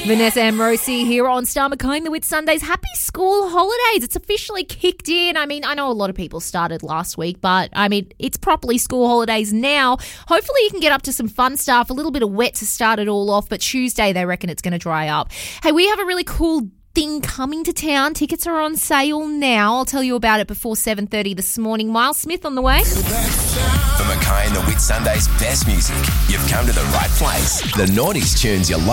Vanessa Amrosi here on Star Mackay the Whit Sundays. Happy school holidays. It's officially kicked in. I mean, I know a lot of people started last week, but I mean, it's properly school holidays now. Hopefully you can get up to some fun stuff, a little bit of wet to start it all off, but Tuesday they reckon it's going to dry up. Hey, we have a really cool thing coming to town. Tickets are on sale now. I'll tell you about it before 7:30 this morning. Miles Smith on the way. For Mackay and the Whit Sundays best music, you've come to the right place. The Naughties tunes you like.